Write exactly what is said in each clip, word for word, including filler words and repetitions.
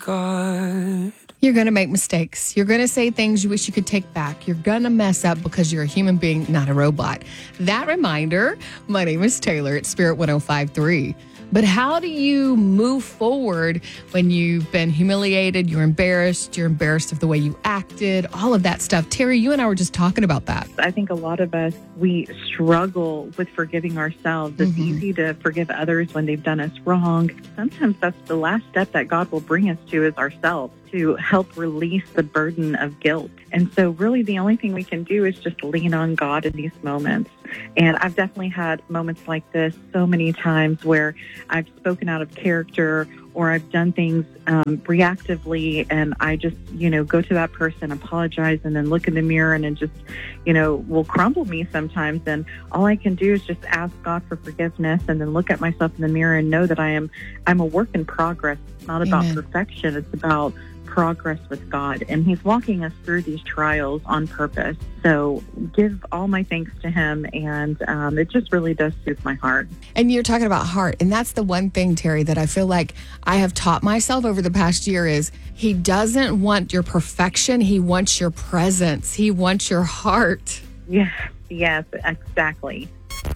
God. You're going to make mistakes. You're going to say things you wish you could take back. You're going to mess up because you're a human being, not a robot. That reminder, my name is Taylor at Spirit one oh five point three. But how do you move forward when you've been humiliated, you're embarrassed, you're embarrassed of the way you acted, all of that stuff? Terry, you and I were just talking about that. I think a lot of us, we struggle with forgiving ourselves. It's mm-hmm. easy to forgive others when they've done us wrong. Sometimes that's the last step that God will bring us to is ourselves, to help release the burden of guilt. And so really the only thing we can do is just lean on God in these moments. And I've definitely had moments like this so many times where I've spoken out of character or I've done things um, reactively, and I just, you know, go to that person, apologize, and then look in the mirror, and it just, you know, will crumble me sometimes. And all I can do is just ask God for forgiveness and then look at myself in the mirror and know that I am, I'm a work in progress. It's not about Amen. perfection. It's about progress with God, and He's walking us through these trials on purpose. So give all my thanks to Him, and um, it just really does soothe my heart. And you're talking about heart, and that's the one thing, Terry, that I feel like I have taught myself over the past year is He doesn't want your perfection. He wants your presence. He wants your heart. Yes, yes, exactly.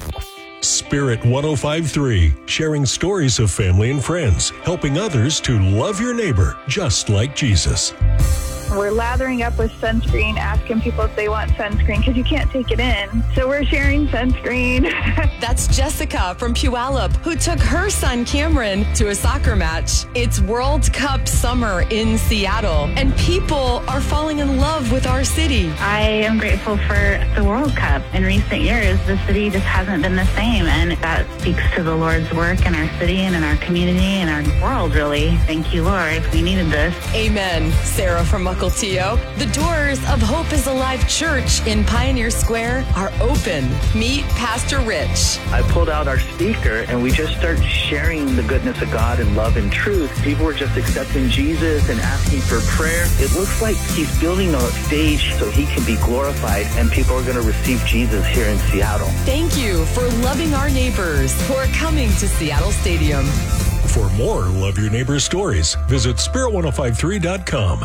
Spirit one oh five point three, sharing stories of family and friends, helping others to love your neighbor just like Jesus. We're lathering up with sunscreen, asking people if they want sunscreen because you can't take it in. So we're sharing sunscreen. That's Jessica from Puyallup, who took her son Cameron to a soccer match. It's World Cup summer in Seattle, and people are falling in love with our city. I am grateful for the World Cup. In recent years, the city just hasn't been the same, and that speaks to the Lord's work in our city and in our community and our world, really. Thank you, Lord. We needed this. Amen. Sarah from Mukilteo. The doors of Hope is Alive Church in Pioneer Square are open. Meet Pastor Rich. I pulled out our speaker and we just started sharing the goodness of God and love and truth. People were just accepting Jesus and asking for prayer. It looks like He's building a stage so He can be glorified, and people are going to receive Jesus here in Seattle. Thank you for loving our neighbors who are coming to Seattle Stadium. For more Love Your Neighbor stories, visit spirit one oh five three dot com.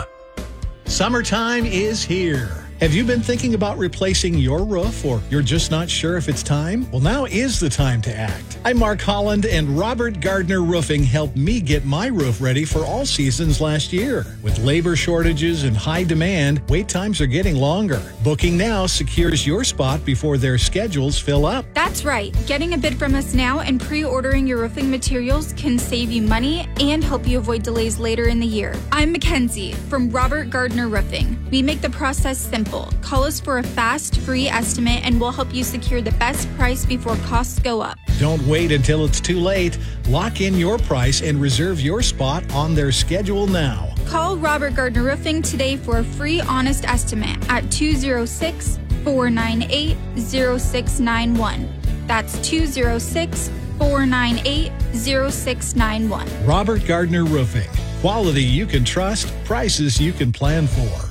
Summertime is here. Have you been thinking about replacing your roof, or you're just not sure if it's time? Well, now is the time to act. I'm Mark Holland, and Robert Gardner Roofing helped me get my roof ready for all seasons last year. With labor shortages and high demand, wait times are getting longer. Booking now secures your spot before their schedules fill up. That's right. Getting a bid from us now and pre-ordering your roofing materials can save you money and help you avoid delays later in the year. I'm Mackenzie from Robert Gardner Roofing. We make the process simple. Call us for a fast, free estimate, and we'll help you secure the best price before costs go up. Don't wait until it's too late. Lock in your price and reserve your spot on their schedule now. Call Robert Gardner Roofing today for a free, honest estimate at two oh six, four nine eight, oh six nine one. That's two oh six, four nine eight, oh six nine one. Robert Gardner Roofing. Quality you can trust, prices you can plan for.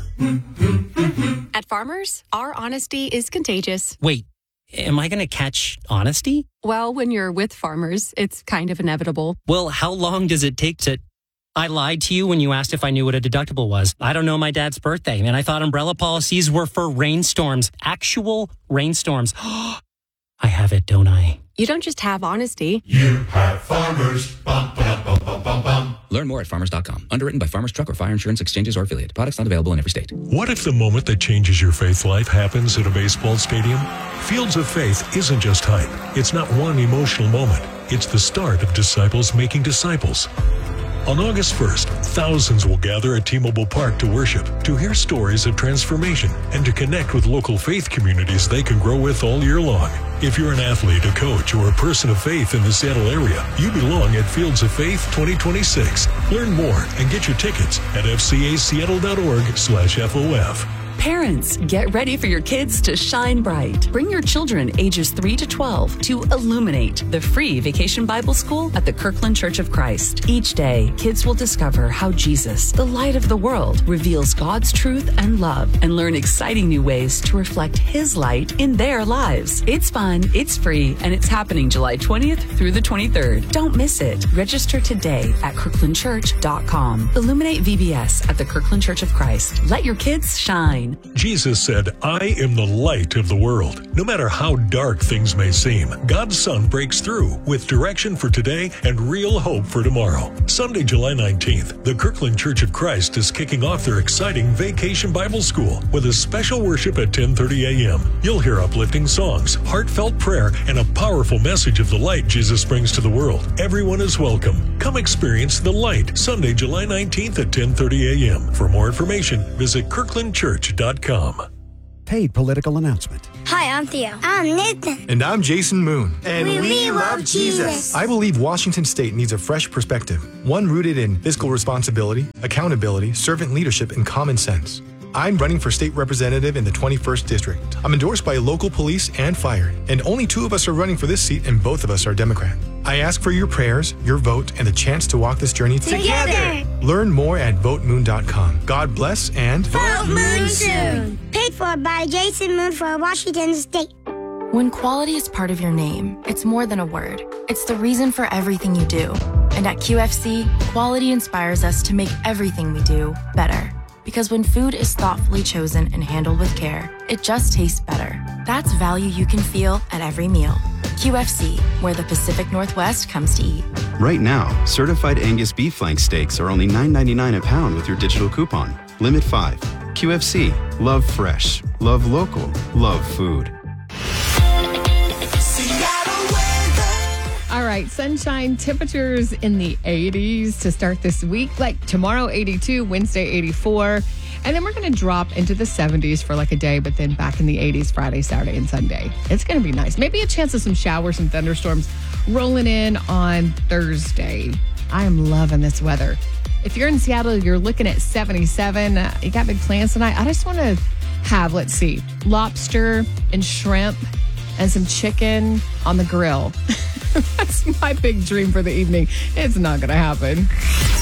At Farmers, our honesty is contagious. Wait, am I going to catch honesty? Well, when you're with Farmers, it's kind of inevitable. Well, how long does it take to... I lied to you when you asked if I knew what a deductible was. I don't know my dad's birthday, and I thought umbrella policies were for rainstorms. Actual rainstorms. I have it, don't I? You don't just have honesty. You have Farmers. Bum, bum, bum, bum, bum, bum. Learn more at farmers dot com. Underwritten by Farmers Truck or Fire Insurance Exchanges or Affiliate. Products not available in every state. What if the moment that changes your faith life happens at a baseball stadium? Fields of Faith isn't just hype. It's not one emotional moment. It's the start of disciples making disciples. On August first, thousands will gather at T-Mobile Park to worship, to hear stories of transformation, and to connect with local faith communities they can grow with all year long. If you're an athlete, a coach, or a person of faith in the Seattle area, you belong at Fields of Faith twenty twenty-six. Learn more and get your tickets at f c a seattle dot org slash F O F. Parents, get ready for your kids to shine bright. Bring your children ages three to twelve to Illuminate, the free vacation Bible school at the Kirkland Church of Christ. Each day, kids will discover how Jesus, the light of the world, reveals God's truth and love and learn exciting new ways to reflect His light in their lives. It's fun, it's free, and it's happening July twentieth through the twenty-third. Don't miss it. Register today at kirkland church dot com. Illuminate V B S at the Kirkland Church of Christ. Let your kids shine. Jesus said, I am the light of the world. No matter how dark things may seem, God's sun breaks through with direction for today and real hope for tomorrow. Sunday, July nineteenth, the Kirkland Church of Christ is kicking off their exciting Vacation Bible School with a special worship at ten thirty a.m. You'll hear uplifting songs, heartfelt prayer, and a powerful message of the light Jesus brings to the world. Everyone is welcome. Come experience the light Sunday, July nineteenth at ten thirty a.m. For more information, visit kirkland church dot com. Paid political announcement. Hi, I'm Theo. I'm Nathan. And I'm Jason Moon. And we, we love Jesus. I believe Washington State needs a fresh perspective, one rooted in fiscal responsibility, accountability, servant leadership, and common sense. I'm running for state representative in the twenty-first District. I'm endorsed by local police and fire, and only two of us are running for this seat, and both of us are Democrat. I ask for your prayers, your vote, and the chance to walk this journey together. together. Learn more at vote moon dot com. God bless and vote Moon soon. Paid for by Jason Moon for Washington State. When quality is part of your name, it's more than a word. It's the reason for everything you do. And at Q F C, quality inspires us to make everything we do better. Because when food is thoughtfully chosen and handled with care, it just tastes better. That's value you can feel at every meal. Q F C, where the Pacific Northwest comes to eat. Right now, certified Angus beef flank steaks are only nine ninety-nine a pound with your digital coupon. Limit five. Q F C. Love fresh. Love local. Love food. All right, sunshine, temperatures in the eighties to start this week. Like tomorrow, eighty-two, Wednesday, eighty-four. And then we're going to drop into the seventies for like a day, but then back in the eighties Friday, Saturday, and Sunday. It's going to be nice. Maybe a chance of some showers and thunderstorms rolling in on Thursday. I am loving this weather. If you're in Seattle, you're looking at seventy-seven. Uh, you got big plans tonight. I just want to have, let's see, lobster and shrimp and some chicken on the grill. That's my big dream for the evening. It's not going to happen.